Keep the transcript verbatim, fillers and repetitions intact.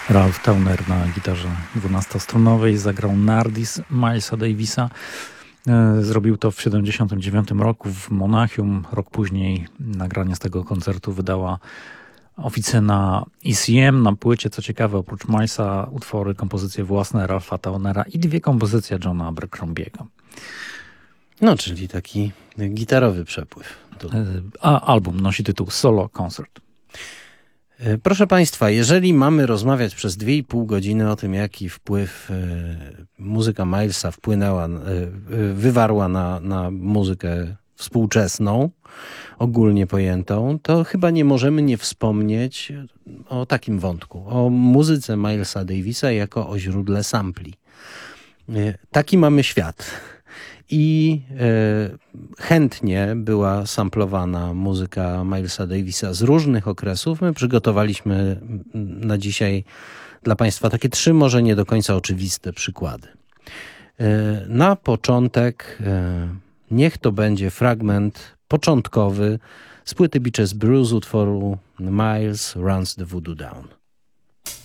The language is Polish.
Ralph Towner na gitarze dwunastostrunowej zagrał Nardis Milesa Davisa. Zrobił to w siedemdziesiątym dziewiątym roku w Monachium. Rok później nagranie z tego koncertu wydała oficyna E C M. Na płycie, co ciekawe, oprócz Milesa utwory, kompozycje własne Ralpha Townera i dwie kompozycje Johna Abercrombiego. No, czyli taki gitarowy przepływ. Tu. A album nosi tytuł Solo Concert. Proszę Państwa, jeżeli mamy rozmawiać przez dwie i pół godziny o tym, jaki wpływ y, muzyka Milesa wpłynęła, y, wywarła na, na muzykę współczesną, ogólnie pojętą, to chyba nie możemy nie wspomnieć o takim wątku, o muzyce Milesa Davisa jako o źródle sampli. Y, taki mamy świat. I e, chętnie była samplowana muzyka Milesa Davisa z różnych okresów. My przygotowaliśmy na dzisiaj dla Państwa takie trzy, może nie do końca oczywiste przykłady. E, na początek e, niech to będzie fragment początkowy z płyty Beaches Blues utworu Miles Runs the Voodoo Down.